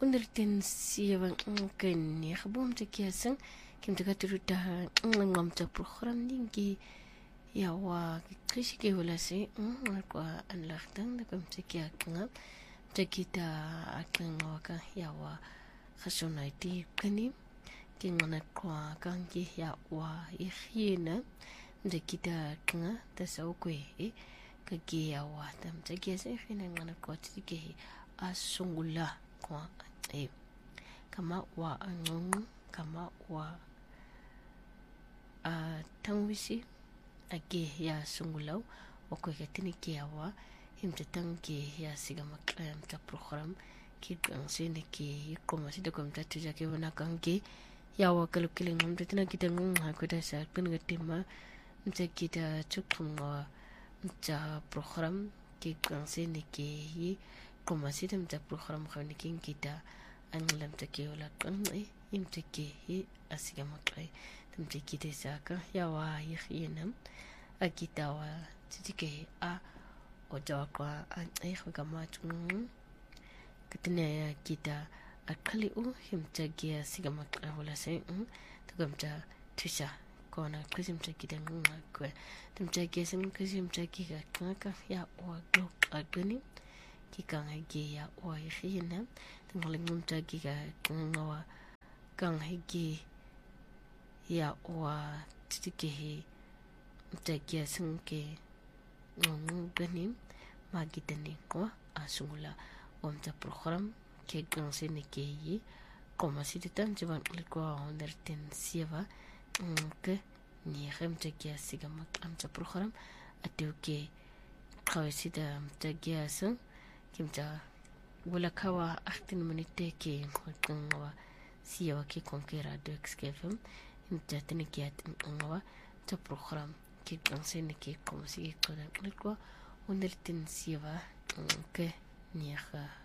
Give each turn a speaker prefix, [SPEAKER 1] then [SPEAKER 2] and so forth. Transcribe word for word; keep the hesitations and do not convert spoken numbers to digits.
[SPEAKER 1] Ondertin siewang ken nie gebom te kiesing kim te gatu ta ngam ta program dingi ya wa kisi ke wala se kwa anlachtang da kom te kia kanga te kita akang waka ya wa khasonai kani kingana kwa kangi ya wa ikhina de kita kanga ta so kwe ka ke ya wa tam te kiesing fina ngana kwa te ke asungula kwa e kama wa angung kama wa a tangwisi age ya sungulau o ko ketini ke wa himte tangi ya siga makam ta program ki kan sene ke ko ma sida kom ta tuja ke wana kangi ya wa kalu kiling mum te tina kita ngung ha ko da sa kun gatima mte kita chukum wa ta program ki kan sene ke yi ko ma sida mta program khani kin kita anglam take wala kan ai imtake hi asiga makai tamtake de saka yawa yinam akita wa tike a ojo kwa ai kama tun kitne kita akali u himtake asiga makai wala sai to gamta tisha kona kizim take de ngwa kwa tamtake sun kizim take ga kaka ya wa glo agani kika ngai ya wa yinam ngaling mumta giga ngawa kang higi ya wa tike mtakia sunke ngung ganim magitani ko asungula omta program ke gang sene ke yi koma sitan jiban ko onderten sieva ke ni khamta kia siga mak amta program atuke khawsida mtakia sun kimta wala kawa achtin minute ke ngwa siya ke konkera do xkefem imta tani ke ngwa ta program ke kansene ke komsi ko da ko ondertin siya ke niya